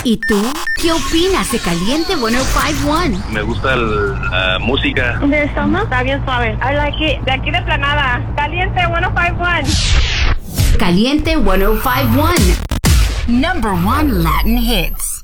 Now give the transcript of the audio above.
¿Y tú? ¿Qué opinas de Caliente 105.1? Me gusta la música. ¿De Soma? Está bien suave. I like it. De aquí de Planada. Caliente 105.1. Caliente 105.1. Number 1 Latin hits.